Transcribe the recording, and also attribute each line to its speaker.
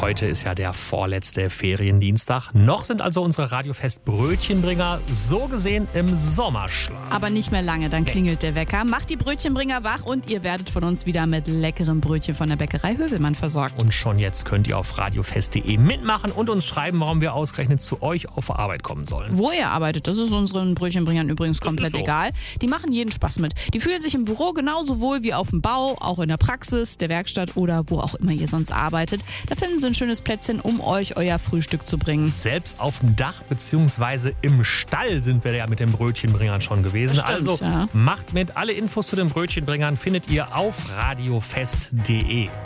Speaker 1: Heute ist ja der vorletzte Feriendienstag. Noch sind also unsere Radiofest-Brötchenbringer so gesehen im Sommerschlaf.
Speaker 2: Aber nicht mehr lange, dann klingelt der Wecker. Macht die Brötchenbringer wach und ihr werdet von uns wieder mit leckeren Brötchen von der Bäckerei Hövelmann versorgt.
Speaker 1: Und schon jetzt könnt ihr auf radiofest.de mitmachen und uns schreiben, warum wir ausgerechnet zu euch auf Arbeit kommen sollen.
Speaker 2: Wo ihr arbeitet, das ist unseren Brötchenbringern übrigens komplett
Speaker 1: so.
Speaker 2: egal. Die machen jeden Spaß mit. Die fühlen sich im Büro genauso wohl wie auf dem Bau, auch in der Praxis, der Werkstatt oder wo auch immer ihr sonst arbeitet. Da finden sie ein schönes Plätzchen, um euch euer Frühstück zu bringen.
Speaker 1: Selbst auf dem Dach bzw. im Stall sind wir ja mit den Brötchenbringern schon gewesen.
Speaker 2: Stimmt,
Speaker 1: also
Speaker 2: ja.
Speaker 1: macht mit. Alle Infos zu den Brötchenbringern findet ihr auf radiofest.de.